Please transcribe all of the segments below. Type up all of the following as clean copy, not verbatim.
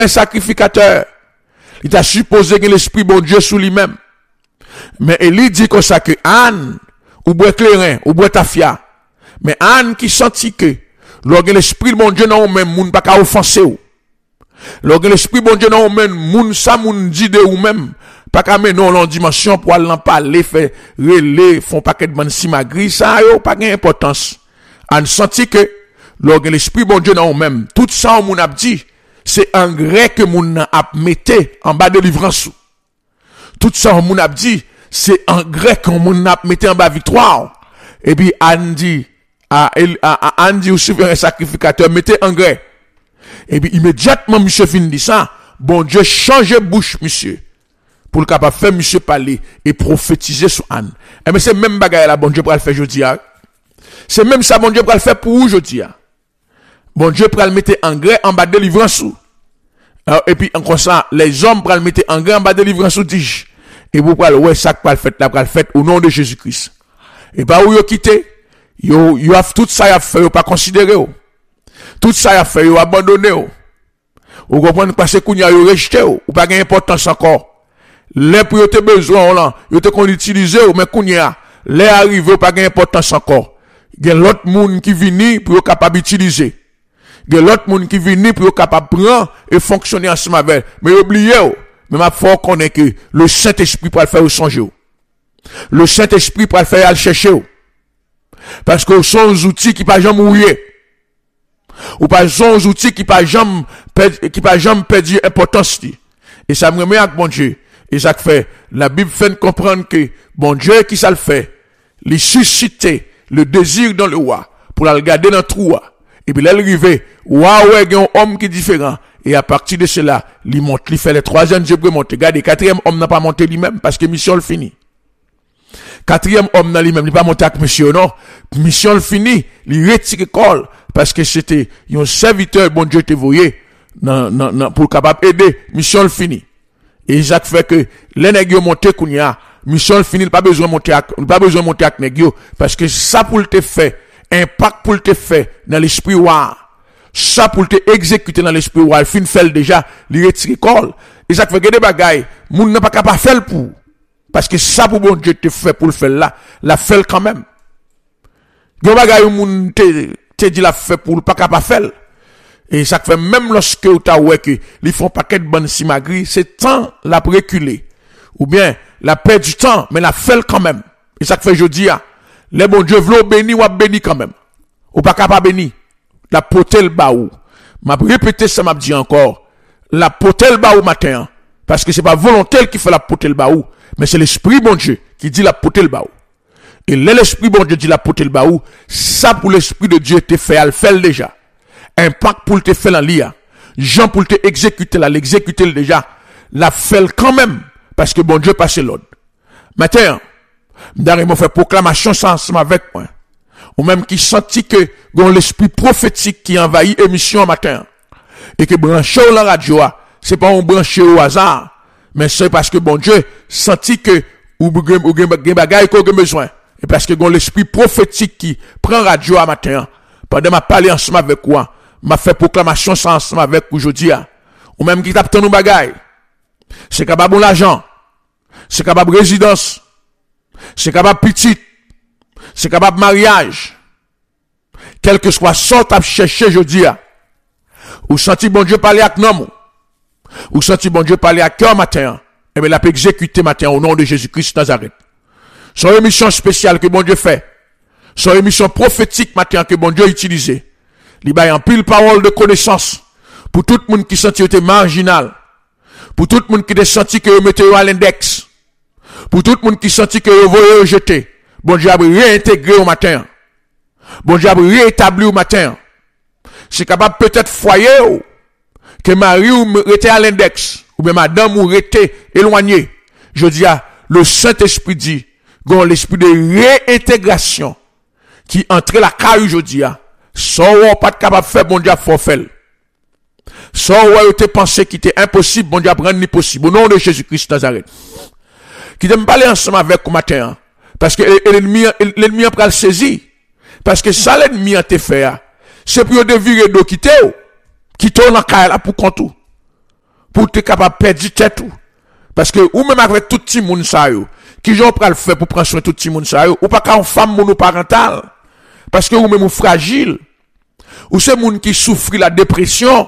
un sacrificateur. Il t'a supposé que l'esprit bon Dieu sous lui-même. Mais Élie dit comme ça que Anne, ou bois clairin, ou bois tafia. Mais Anne qui sentit que, lorsque l'esprit bon Dieu n'a même, moun pas qu'à offenser ou. Lorsque l'esprit bon Dieu n'a même, moun sa moun dit de ou même, pas qu'à mener en dimension pour aller en parler, faire relais, font paquet de simagri, ça yo pas d'importance. Anne sentit que, lorsque l'esprit bon Dieu n'a même, tout ça moun a dit, c'est engrais que moun a mette en bas de livrance. Tout ça moun a dit, c'est engrais que moun a mette en bas victoire. Et puis Anne dit, Anne dit au souverain sacrificateur, mettez engrais. Et puis immédiatement monsieur fin dit ça, bon Dieu change bouche monsieur pour le capable faire monsieur parler et prophétiser sur Anne. Et mais c'est même bagaille là bon Dieu pour le faire aujourd'hui. C'est même ça bon Dieu pour le faire pour aujourd'hui. Bon Dieu pour le mettre engrais en bas de délivrance. Et puis encore ça, les hommes pour le mettre engrais en bas de délivrance dige. Et vous pour ouais ça pour le faire là pour le faire au nom de Jésus-Christ. Et pas où yo quitter, yo tout ça y a fait, yo pas considéré. Tout ça y a fait, yo abandonné. Vous comprenez parce que kounya yo rejeté ou pas gain importance encore. Les pour yo te besoin là, yo te qu'on utiliser mais kounya les arrivé pas gain importance encore. Gen l'autre monde qui vini pour yo capable utiliser. Gen l'autre monde qui vini pour yo capable prendre et fonctionner ensemble avec. Mais oubliez mais ma faut connaître que le Saint-Esprit pour le faire au songer. Le Saint-Esprit pour le faire aller chercher. Parce que sont des outils qui pas jamais mourir. Ou pas sont des outils qui pas jamais perdre importance. Et ça me remet avec bon Dieu. Et ça fait, la Bible fait comprendre que bon Dieu qui ça le fait, il suscite le désir dans le roi pour le garder dans le trou. Et puis là, il arrive, waouh, il y a un homme qui est différent. Et à partir de cela, il monte, il fait les troisième Dieu pour monter. Regardez, quatrième homme n'a pas monté lui-même parce que mission le fini. Quatrième homme dans lui-même, il pas monté avec monsieur, non. Mission le fini, il retire col parce que c'était un serviteur, bon Dieu te voyé, pour capable aider, mission le fini. Et ça fait que, les nègres monté kounya, mission le fini, il pas besoin de monter avec nègres, parce que ça pour te faire, impact pour te faire dans l'esprit war. Ça pour te exécuter dans l'esprit war, il fin fait déjà, il retire col. Et ça fait que des bagailles, moun n'a pas capable faire pour. Parce que ça pour bon Dieu te fait pour le faire là, la fait quand même. Des bagailles moun te dit la fait pour le pas capable faire. Et ça fait même lorsque ou ta ouais que ils font paquet de bonnes simagri, c'est temps la reculer. Ou bien la perd du temps, mais la fait quand même. Et ça fait jeudi les bon Dieu v'lou béni ou béni quand même. Ou pas capable béni. La potel baou. M'a répété ça m'a dit encore. La potel baou matin parce que c'est pas volontaire qui fait la potel baou, mais c'est l'esprit bon Dieu qui dit la potel baou. Et l'esprit bon Dieu dit la potel baou, ça pour l'esprit de Dieu te fait, elle fait déjà. Impact pour te faire l'ia. Jean pour te exécuter là, l'exécuter déjà. La fait quand même. Parce que bon Dieu passe l'ordre. Maintenant, d'ailleurs, m'a fait proclamation ensemble avec moi. Ou même qui sentit que, l'esprit prophétique qui envahit émission matin. Et que branché la radio, c'est pas un branché au hasard. Mais c'est parce que bon Dieu sentit que, ou gen bagay qu'on a besoin. Et parce que l'esprit prophétique qui prend radio à matin. Pendant m'a parlé ensemble avec quoi? M'a fait proclamation ensemble avec aujourd'hui. Ou même qui tape ton bagay. C'est capable l'argent. C'est capable résidence. C'est capable petite. C'est capable mariage. Quel que soit son tape chercher aujourd'hui. Ou senti bon Dieu parler avec nous. Ou senti bon Dieu parler à cœur matin. Et bien la peut exécuter matin au nom de Jésus-Christ Nazareth. Son émission spéciale que bon Dieu fait. Son émission prophétique matin que bon Dieu utilise. Il y a en pile parole de connaissance pour tout le monde qui sentit était marginal. Pour tout le monde qui a senti que vous mettez à l'index. Pour tout le monde qui sentit que vous voyez rejeter. Bon Dieu a réintégré au matin. Bon Dieu a réétabli au matin. C'est capable peut-être foyer que Marie ou était à l'index. Ou bien madame ou était éloignée. Je dis à le Saint-Esprit dit, l'esprit de réintégration qui entre la caille aujourd'hui. Soit pas capable de faire, bon Dieu faut faire. Soit ou te pensé qu'il était impossible, bon Dieu rendre possible. Au nom de Jésus-Christ Nazareth. Qui te me parler ensemble avec vous matin. Parce que l'ennemi a pris le saisi. Parce que ça l'ennemi a te fait. C'est pour de virer d'eau quitter dans la caille là pour compte. pour te capable perdre tête tout. Parce que ou même avec tout petit monde ça yo, qui j'en pral faire pour prendre soin de tout petit monde ça yo, ou pas qu'en femme monoparentale. Parce que ou même ou fragile. Ou c'est monde qui souffre la dépression.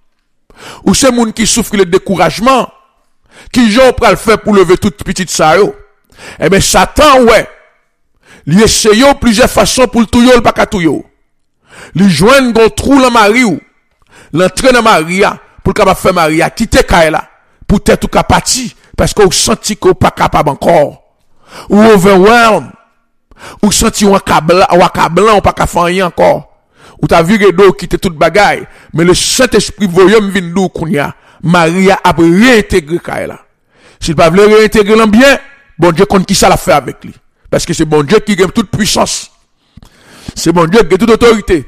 Ou c'est monde qui souffre le découragement. Qui j'en pral faire pour lever toute petite ça yo. Eh ben Satan ouais. Il essaye plusieurs façons pour le touyo le pas ka touyo. Il joindre gon trou dans Marie ou. L'entraîne dans Maria pour capable faire Maria quitter Kaila pour être tout capati parce qu'on senti qu'on pas capable encore. Ou overwhelmed. Ou senti ou accablant ou pas capable faire rien encore. Ou t'as vu que quitter toute bagaille mais le Saint-Esprit voyam vinn dou kounya Maria a réintégré Kaila. S'il pas veut réintégrer l'en bien, bon Dieu compte qui ça l'a fait avec lui. Parce que c'est bon Dieu qui a toute puissance. C'est bon Dieu qui a toute autorité.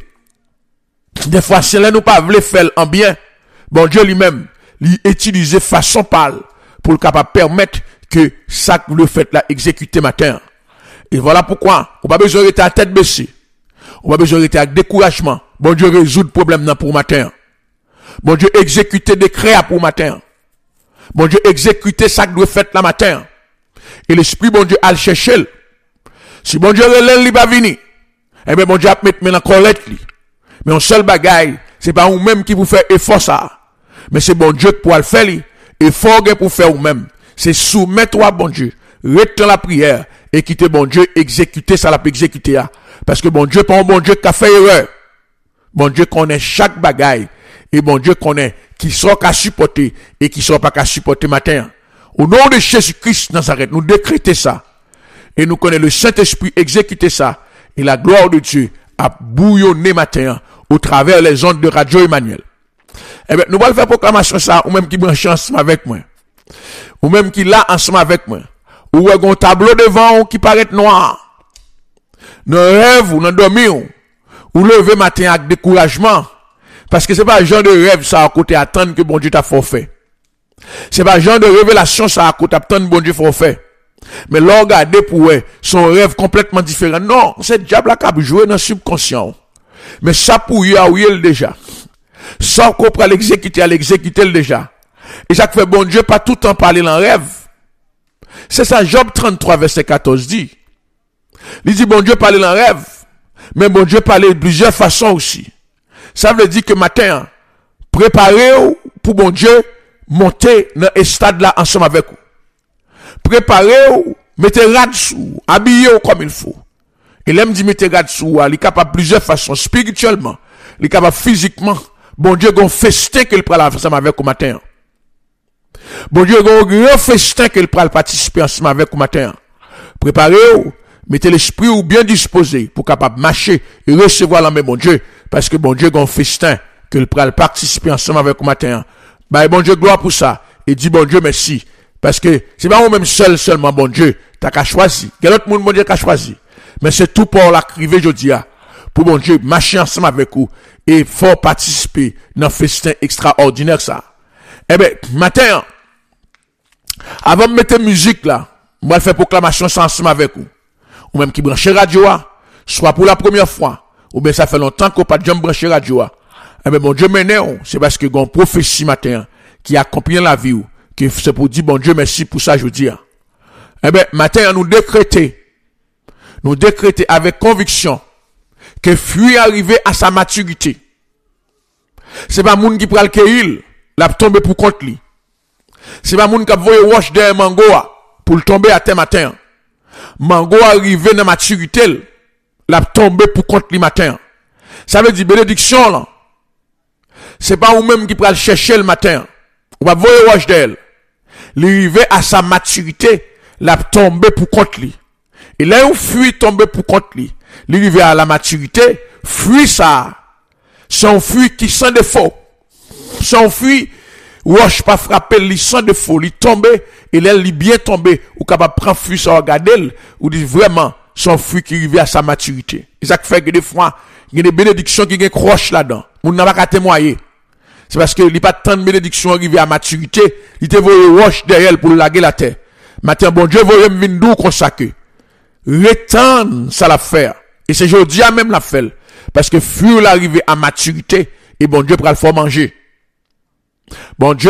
Des fois, si nous pas voulu faire en bien, bon Dieu lui-même, lui utiliser façon pâle pour le capable permettre que ça le fait là exécuter matin. Et voilà pourquoi, on pas besoin d'être à tête baissée. On pas besoin d'être avec découragement. Bon Dieu résout le problème là pour matin. Bon Dieu exécuter des créas pour matin. Bon Dieu exécuter ça que doit faire là matin. Et l'esprit bon Dieu a le chercher. Si bon Dieu relève li pas vini, eh bien bon Dieu a mettre maintenant collecte li. Mais un seul bagaille, c'est pas vous même qui vous fait effort ça. Mais c'est bon Dieu pour le faire li. Effort pour faire vous même. C'est soumettre à bon Dieu, rester la prière et quitter bon Dieu exécuter ça l'a exécuter. Parce que bon Dieu pas un bon Dieu qui a fait erreur. Bon Dieu connaît chaque bagaille et bon Dieu connaît qui sera qu'à supporter et qui sera pas qu'à supporter matin. Au nom de Jésus-Christ Nazareth, nous décrétons ça. Et nous connaissons le Saint-Esprit exécuter ça. Et la gloire de Dieu a bouillonné matin au travers les ondes de Radio Emmanuel. Eh bien, nous allons faire proclamation ça, ou même qui branche ensemble avec moi. Ou même qui là ensemble avec moi. Ou un tableau devant qui paraît noir. Dans rêve ou dans dormir. Ou lever matin avec découragement. Parce que c'est pas le genre de rêve ça à côté attendre que bon Dieu t'a forfait. C'est pas le genre de révélation ça à côté attendre bon Dieu forfait. Mais là, regardez pour son rêve complètement différent. Non, c'est diable qui a joué dans le subconscient. Mais ça pour y a déjà. Ça qu'on peut l'exécuter, à l'exécuter déjà. Et ça fait bon Dieu pas tout le temps parler dans le rêve. C'est ça, Job 33, verset 14 dit. Il dit bon Dieu parler dans le rêve. Mais bon Dieu parler de plusieurs façons aussi. Ça veut dire que matin, préparez-vous pour bon Dieu monter dans ce stade là ensemble avec vous. Préparez-vous, mettez rad sous, habillez-vous comme il faut. Et l'aime dit mettez rad sous, il est capable de plusieurs façons, spirituellement, il est capable physiquement. Bon Dieu, il y a un festin qu'il prend ensemble avec vous matin. Bon Dieu, il y a un grand festin qu'il prend participer ensemble avec vous matin. Préparez-vous, mettez l'esprit ou bien disposé pour capable marcher et recevoir la main, bon Dieu, parce que bon Dieu, il y a un festin qu'il prend participer ensemble avec vous matin. Bah, bon Dieu, gloire pour ça. Et dit bon Dieu, merci. Parce que c'est pas vous-même seulement, bon Dieu, t'as qu'à choisir. Quel autre monde, bon Dieu, qu'à choisir. Mais c'est tout pour la criver, je dis, pour bon Dieu, marcher ensemble avec vous et fort participer dans un festin extraordinaire, ça. Eh ben, matin, avant de mettre musique là, moi, je fais proclamation ça ensemble avec vous. Ou même qui branche radio, soit pour la première fois, ou bien ça fait longtemps qu'on pas de jamais branché radio. Eh ben, bon Dieu, m'énerve, c'est parce que il y a une prophétie matin qui accompagne la vie, que c'est pour dire, bon Dieu, merci pour ça, je dis. Eh ben, matin, nous décréter avec conviction que fruit arrivé à sa maturité. C'est pas moun qui pral keil, la tomber pour compte li. C'est pas moun qui voye wash de mango pour le tomber à terre matin. Mango arrivé dans maturité, la tomber pour compte li matin. Ça veut dire bénédiction là. C'est pas ou même qui pral chercher le matin. On va voye wash d'elle. L'arrivé à sa maturité, la tomber pour compte li. Et là, un fruit tombe pour compte li. L'arrivé à la maturité, fruit ça. Son fruit qui sans défaut. Son fruit, wash pas frapper, li sans défaut, li tombe, et là, li bien tombé, ou capable prendre fruit ça, regarder, ou dit vraiment, son fruit qui arrive à sa maturité. Et ça fait que des fois, il y a des bénédictions qui ont croche là-dedans. On n'a pas qu'à témoigner. C'est parce que il n'y a pas tant de bénédictions arrivées à maturité, il te voit wash derrière pour laguer la terre. Maintenant, bon Dieu, voyez m'vindou consacré. Retendre ça l'affaire. Et c'est aujourd'hui à même l'affaire. Parce que fur l'arrivée à maturité, et bon Dieu pour le faire manger. Bon Dieu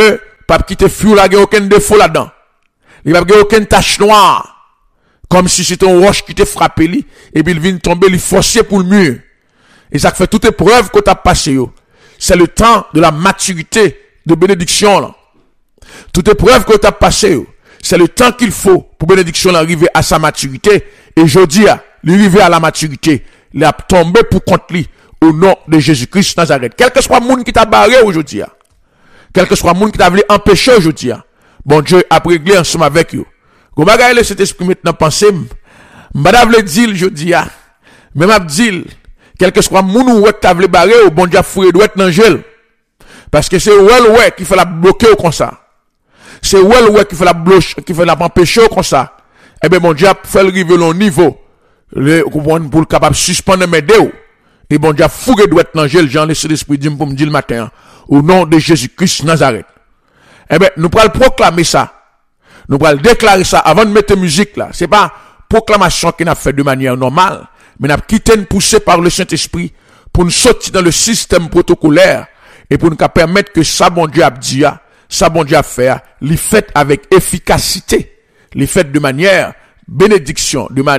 pas quitter fou là, il n'y a aucun défaut là-dedans. Il n'y a aucune tache noire. Comme si c'était un roche qui te frappé, et puis il vient tomber, il forcer pour le mur. Et ça fait toute épreuve que tu as passé. C'est le temps de la maturité, de bénédiction, là. Toute épreuve que tu as passé, c'est le temps qu'il faut pour bénédiction arriver à sa maturité. Et je dis, l'arriver à la maturité, il a tombé pour contre lui, au nom de Jésus-Christ Nazareth. Quel que soit le monde qui t'a barré aujourd'hui, quel que soit le monde qui t'a voulu empêcher aujourd'hui, bon Dieu a réglé ensemble avec vous. Quand vous regardez cet esprit maintenant penser, madame le dit, je dis, même abdil, quel que soit le monde où tu as voulu barrer, bon Dieu a fouillé doit être dans gel. Parce que c'est ouais qui fait la bloquer comme ça. C'est ouais qui fait la bloquer, qui fait la empêcher comme ça. Eh bien, mon Dieu a fait le rive au niveau, pour le capable de suspendre mes deux. Et bon Dieu a fouillé doit être dans gel, j'ai laissé l'esprit dit pour me dire le matin, au nom de Jésus-Christ Nazareth. Eh bien, nous pourrons proclamer ça. Nous pourrons déclarer ça avant de mettre musique là. C'est pas proclamation qu'on a fait de manière normale, mais nous avons quitté nous poussé par le Saint-Esprit pour nous sortir dans le système protocolaire et pour nous permettre que ça, bon Dieu a dit, ça, bon Dieu a fait, les fait avec efficacité, les fait de manière bénédiction, de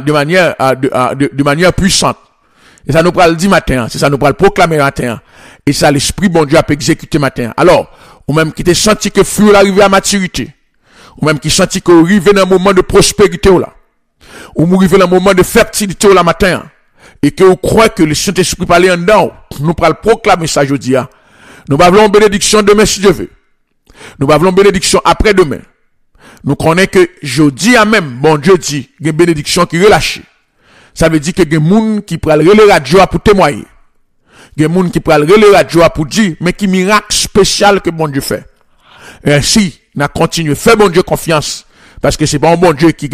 manière puissante. Et ça nous pourra le dire matin, c'est ça nous pourra le proclamer matin. Et ça, l'Esprit, bon Dieu, a pu exécuter matin. Alors, ou même qui t'es senti que fut arrivé à maturité, ou même qui senti que arrivé dans un moment de prospérité là, ou arrivé dans un moment de fertilité là matin, et que vous croyez que le Saint-Esprit parlait en dedans, nous pourrons le proclamer ça aujourd'hui. Nous avons bénédiction demain si Dieu veut. Nous avons bénédiction après-demain. Nous connaissons que jeudi à même, bon Dieu dit, il y a une bénédiction qui est relâchée. Ça veut dire que il y a des gens qui prennent le radio pour témoigner. Il y a des gens qui prennent le radio pour dire, mais qui miracle spécial que bon Dieu fait. Et ainsi, nous continuons. Fais bon Dieu confiance. Parce que c'est pas un bon Dieu qui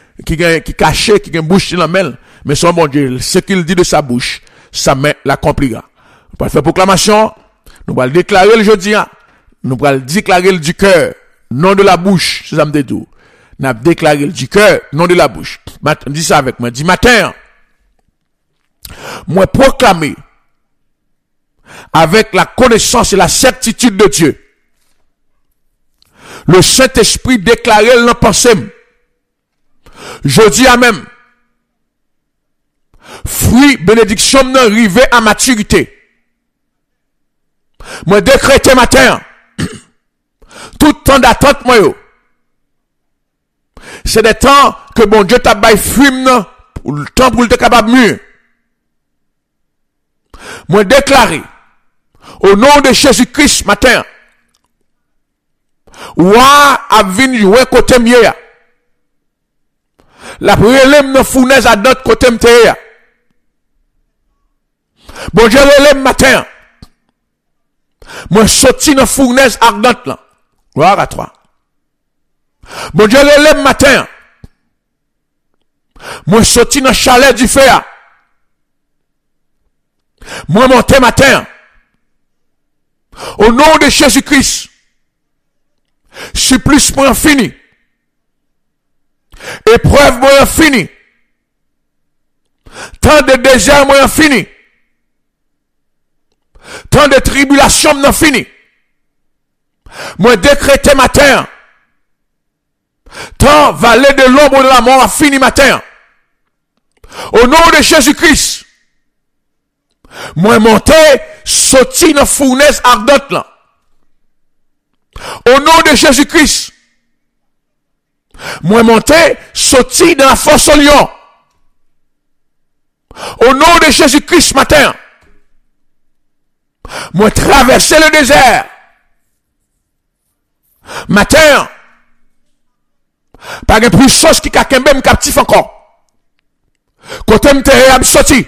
caché, qui gagne bouche dans la main. Mais son bon Dieu, ce qu'il dit de sa bouche, sa main l'accomplira. Nous allons faire proclamation. Nous allons déclarer le jeudi. Nous allons déclarer du cœur, non de la bouche. C'est ça me dit tout. Nous allons déclarer du cœur, non de la bouche. Dis ça avec moi. Dis matin. Moi proclamer avec la connaissance et la certitude de Dieu. Le Saint-Esprit déclarait dans pensée. Je dis à même. Fruit, bénédiction, n'arriver à maturité. Moi décréter matin. Tout temps d'attente, moi, c'est des temps que bon Dieu t'a baillé fruit, pour le temps pour le capable mieux. Moi déclarer, au nom de Jésus-Christ matin, ouah, a venu jouer côté mieux. La relève de fournaise à d'autres côté mieux. Bon Dieu relève matin. Moi sorti dans fournaise ardente là. Gloire à toi. Bon Dieu relève matin. Moi sorti dans chalet du feu. Moi monter matin. Au nom de Jésus-Christ. Supplice moi fini. Épreuve moi fini. Temps de désert moi fini. Temps de tribulation moi fini. Moi décréter matin. Tant vallée de l'ombre de la mort a fini matin. Au nom de Jésus-Christ. Moi monter, sorti dans fournaise ardente là. Au nom de Jésus-Christ. Moi monter, sorti dans la fosse au lion. Au nom de Jésus-Christ matin. Moi traverser le désert. Matin. Par une puissance qui a même captif encore. Côté m'te à me sorti.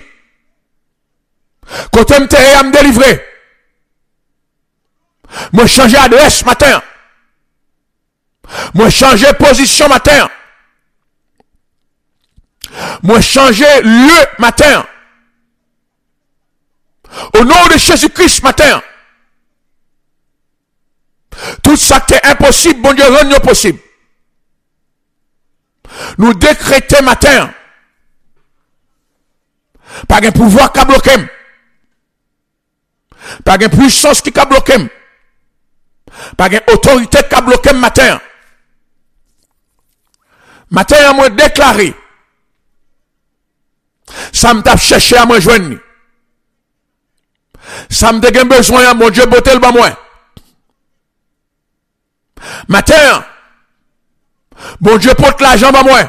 Côté m'te à me délivrer. Moi changer adresse matin. Moi changer position matin. Moi changer lieu matin. Au nom de Jésus-Christ matin. Tout ça qui est impossible, bon Dieu, rend possible. Nous décrétons matin. Pas un pouvoir qui a bloqué. Pas une puissance qui a bloqué. Pas une autorité qui a bloqué le matin. Matin, moi déclaré. Ça me t'a cherché à me joindre. Ça me t'a besoin, mon Dieu, botter le bas moi. Matin, bon Dieu porte l'argent bas moi.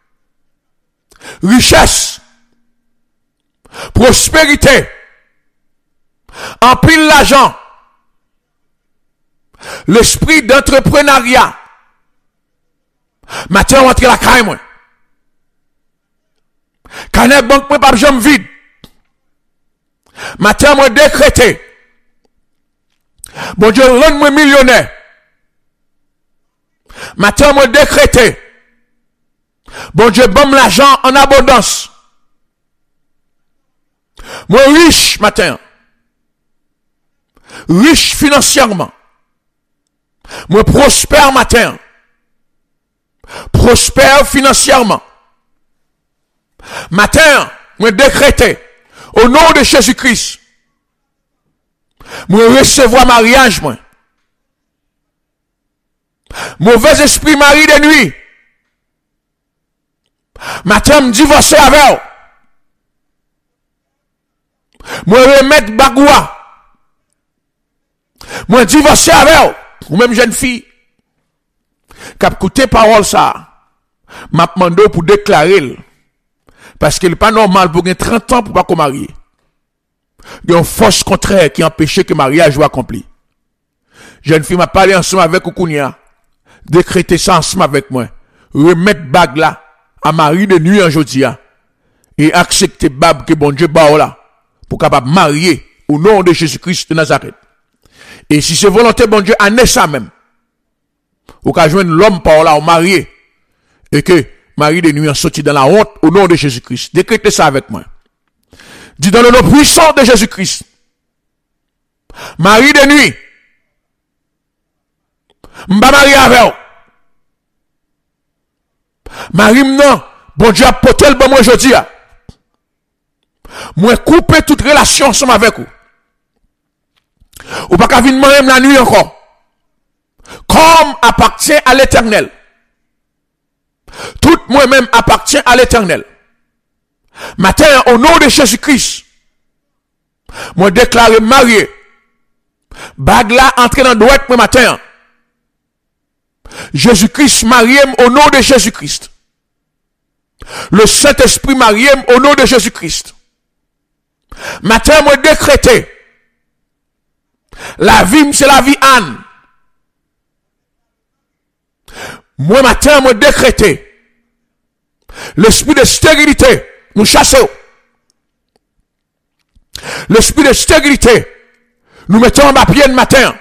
Richesse. Prospérité. En pile l'argent. L'esprit d'entrepreneuriat. Matin, on entre la caille, moi. Canet banque, moi, pas jambe vide. Matin, moi, décrété. Bon Dieu, rends-moi millionnaire. Matin, moi, décrété. Bon Dieu, bon l'argent en abondance. Moi, riche, matin. Riche financièrement. Moi, prospère, matin. Prospère financièrement. Matin, moi décrété, au nom de Jésus-Christ, moi recevoir mariage, moi. Mauvais esprit mari de nuit. Matin, me divorcer avec. Moi remettre bagoua. Moi divorcer avec. Ou même jeune fille. Cap écouter parole ça. M'a demandé pour déclarer. Parce qu'il n'est pas normal pour gagner 30 ans pour pas qu'on marie. Il y a une force contraire qui empêche que le mariage soit accompli. Jeune fille m'a parlé ensemble avec Okunia. Décréter ça ensemble avec moi. Remettre bague là à mari de nuit en jodia. Et accepter bague que bon Dieu ba là. Pour capable marier au nom de Jésus-Christ de Nazareth. Et si c'est volonté bon Dieu, année ça même. Ou qu'à joindre l'homme par là au marié. Et que Marie de nuit en sorti dans la honte au nom de Jésus-Christ. Décrétez ça avec moi. Dis dans le nom puissant de Jésus-Christ. Marie de nuit. M'ba marié avec. Marie non. Bon Dieu a porté le bon moi aujourd'hui. Moi couper toute relation ensemble avec vous. Ou pas qu'à venir même la nuit encore. Comme appartient à l'Éternel. Tout moi-même appartient à l'Éternel. Matin, au nom de Jésus-Christ, moi déclaré marié. Bague là entré dans droite moi matin. Jésus-Christ marié au nom de Jésus-Christ. Le Saint-Esprit marié au nom de Jésus-Christ. Matin, moi décrété. La vie, c'est la vie Anne. Moi, matin, moi décrété. L'esprit de stérilité, nous chassons. L'esprit de stérilité, nous mettons en bas pied le matin.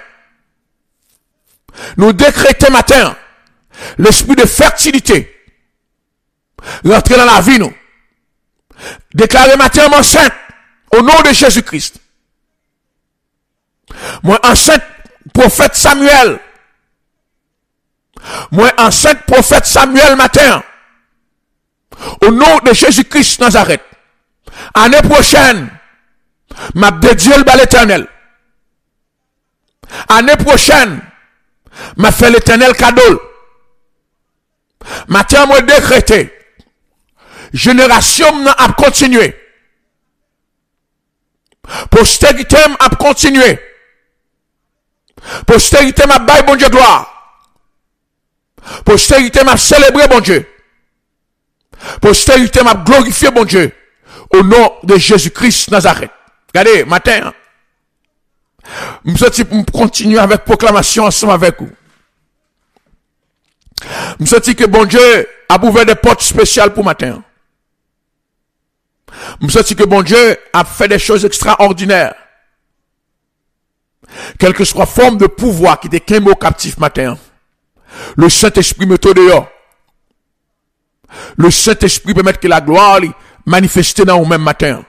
Nous décrétons matin. L'esprit de fertilité, rentrer dans la vie, nous. Déclarer matin, enceinte, au nom de Jésus-Christ. Moi, enceinte, prophète Samuel. Moi, enceinte, prophète Samuel matin. Au nom de Jésus-Christ Nazareth. Année prochaine, m'a dédié le bal éternel. Année prochaine, m'a fait l'éternel cadeau. Matin, moi décrété. Génération n'a a continué. Postérité a continué. Postérité m'a baillé bon Dieu gloire. Postérité m'a célébré bon Dieu. Postérité m'a glorifié bon Dieu. Au nom de Jésus-Christ Nazareth. Regardez, matin, je suis pour continuer avec proclamation ensemble avec vous. Je sens que bon Dieu a ouvert des portes spéciales pour matin. Je sens que bon Dieu a fait des choses extraordinaires. Quelle que soit la forme de pouvoir qui était qu'un mot captif matin. Le Saint-Esprit me tourne dehors. Le Saint-Esprit permet que la gloire manifeste dans vous même matin.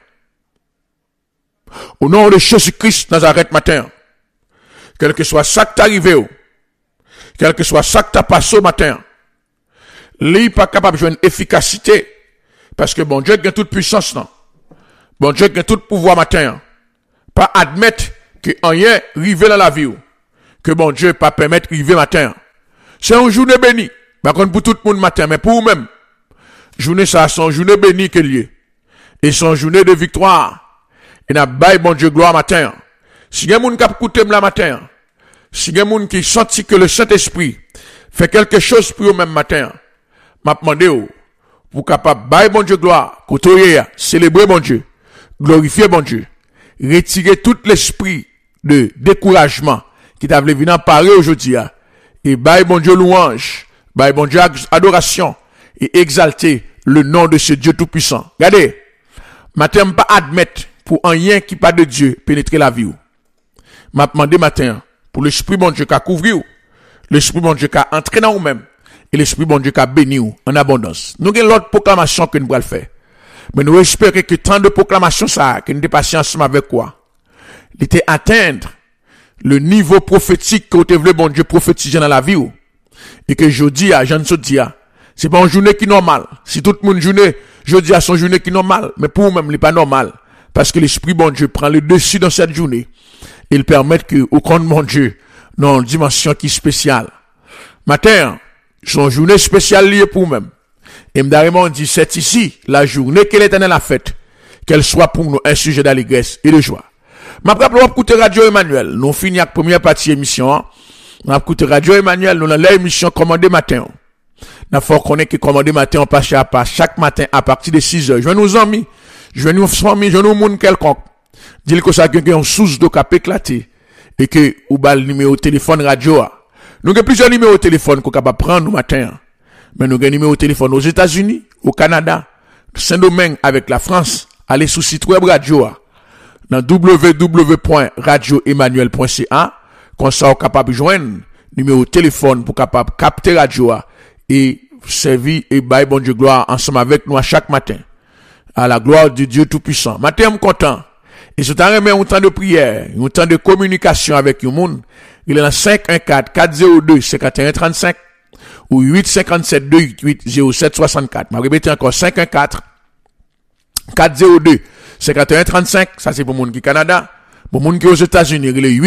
Au nom de Jésus-Christ Nazareth matin. Quel que soit ça qui t'est arrivé, quel que soit ça qui t'a passé au matin, lui pas capable de jouer une efficacité. Parce que bon Dieu a toute puissance, non. Bon Dieu a tout pouvoir matin. Pas admettre que rien arrive dans la vie. que bon Dieu pas permettre d'arriver matin. C'est une journée bénie. Par contre, pour tout le monde matin, mais pour vous-même, journée ça, c'est une journée bénie que lié. Et c'est une journée de victoire. Et n'a bail bon Dieu gloire matin. Si y a moun qui a écouté la matin, si y a moun qui senti que le Saint-Esprit fait quelque chose pour eux même matin, m'a demandé pour capable bail bon Dieu gloire, côté célébrer bon Dieu, glorifier bon Dieu, retirer tout l'esprit de découragement qui t'a voulu venir parler aujourd'hui et bail bon Dieu louange, bail bon Dieu adoration et exalter le nom de ce Dieu tout-puissant. Regardez, matin pas admettre pour un rien qui pas de Dieu pénétrer la vie. M'a demandé matin pour l'esprit bon Dieu qui a couvert, l'esprit bon Dieu qui a entré dans vous-même et l'esprit bon Dieu qui a béni en abondance. Nous avons l'autre proclamation que nous allons faire. Mais nous espérons que tant de proclamations ça que nous dépassons ensemble avec quoi? Il était atteindre le niveau prophétique que vous voulez bon Dieu prophétiser dans la vie et que jeudi à Jean dis c'est pas une journée qui est normale. Si tout le monde journée jeudi à son journée qui est normale, mais pour vous-même il n'est pas normal parce que l'esprit bon Dieu prend le dessus dans cette journée. Il permet que au compte mon Dieu dans une dimension qui est spéciale. Matin, son journée spéciale liée pour vous-même. Et m'darement dit c'est ici la journée que l'Éternel a faite, qu'elle soit pour nous un sujet d'allégresse et de joie. Ma propre on écouter Radio Emmanuel. Nous finissons la première partie émission. On écouter Radio Emmanuel, nous dans l'émission commandé matin. N'a faut connaître que commandé matin on passe à pas chaque matin à partir de 6h. Je nous amis, je nous famille, je nous monde quelconque. Dis que ça quelqu'un en sous de cap éclaté et que ou bal numéro téléphone radio. Nous avons plusieurs numéros de téléphone qu'on capable prendre matin. Mais nous avons numéro de téléphone aux États-Unis, au Canada, Saint-Domingue avec la France, allez sur site web radio dans www.radioemmanuel.ca comme ça on capable joindre numéro de téléphone pour capable capter radio et servir et bailler bon Dieu gloire ensemble avec nous à chaque matin. À la gloire du Dieu tout-puissant. Matin, je suis content. Et c'est un temps de prière, un temps de communication avec le monde. Il est dans 514-402-5135 ou 857-288-0764. Je répète encore 514-402-5135. Ça, c'est pour le monde qui est au Canada. Pour le monde qui est aux États-Unis, il est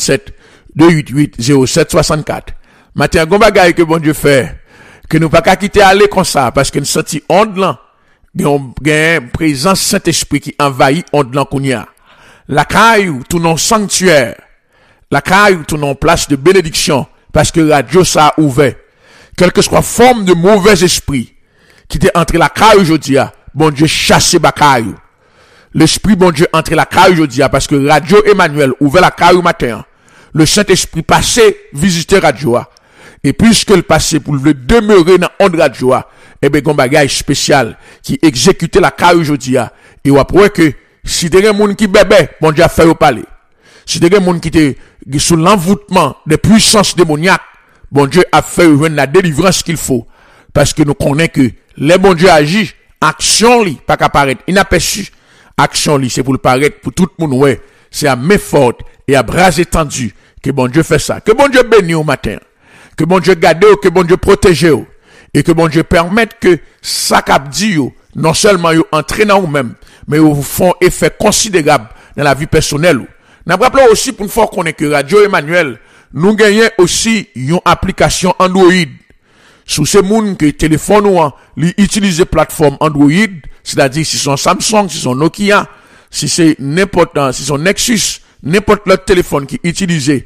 857-288-0764. Matin, un bagage que bon Dieu fait, que nous pas qu'à quitter aller comme ça, parce que nous senti onde là. Il y a une présence Saint-Esprit qui envahit onde là qu'on y a. La caillou, tout non sanctuaire. La caillou, tout non place de bénédiction. Parce que radio ça a ouvert. Quelle que soit forme de mauvais esprit qui était entre la caillou aujourd'hui, bon Dieu chasse ba caillou. L'esprit bon Dieu entre la caillou aujourd'hui parce que Radio Emmanuel ouvert la caillou matin. Le Saint-Esprit passait visiter radio. Et puisque le passé pour le demeurer dans onde radio, eh ben gon bagage spécial qui exécutait la caillou aujourd'hui et on après que si des gens qui bébé, bon Dieu a fait au parler. Si des gens qui étaient sous l'envoûtement des puissances démoniaques, bon Dieu a fait la délivrance qu'il faut. Parce que nous connaissons que les bon Dieu agit, action li, pas qu'à paraître inaperçu. Action li, c'est pour le paraître pour tout le monde, ouais. C'est à main forte et à bras étendus que bon Dieu fait ça. Que bon Dieu bénisse au matin. Que bon Dieu garde, que bon Dieu protège. Et que bon Dieu permette que ça cap dit non seulement yo entraîne en vous-même, mais vous font effet considérable dans la vie personnelle. Nous rappelons aussi pour une fois qu'on est que Radio Emmanuel, nous gagnons aussi une application Android. Sous ces moun que téléphone ou li utiliser plateforme Android, c'est-à-dire si c'est Samsung, si c'est Nokia, si c'est n'importe, si c'est Nexus, n'importe l'autre téléphone qui utilise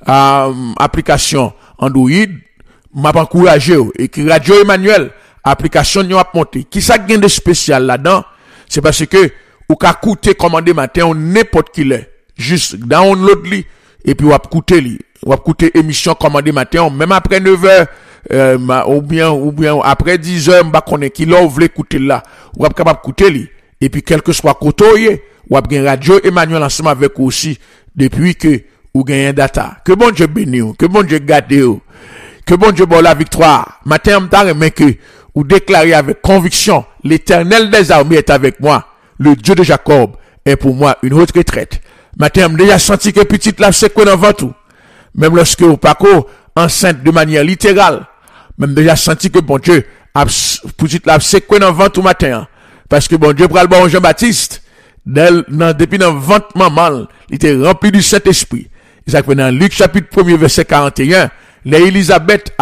application Android, m'a encouragé et que Radio Emmanuel application n'y a monté. Qui ça gagne de spécial là-dedans? C'est parce que ou ka coûter commander matin on n'importe qui l'est. Juste download li et puis ou coûter li. Ou coûter émission commander matin même après 9h ou bien après 10h m'ba connait qui là ou veut écouter là. Ou capable coûter li et puis quel que soit côté ou gagne Radio Emmanuel ensemble avec vous aussi depuis que ou gagne data. Que bon Dieu bénisse, que bon Dieu garde, que bon Dieu bonne la victoire. Matin m'ta remet que ou déclarer avec conviction, l'Éternel des armées est avec moi. Le Dieu de Jacob est pour moi une haute retraite. Matin, j'ai déjà senti que petite lave c'est quoi dans ventre. Même lorsque vous pas enceinte de manière littérale. Même déjà senti que bon Dieu, petite lave c'est quoi dans ventre matin. Parce que bon Dieu pral bon Jean-Baptiste, depuis dans ventre maman, il était rempli du Saint-Esprit. Ça dans Luc chapitre 1er verset 41, l'Élisabeth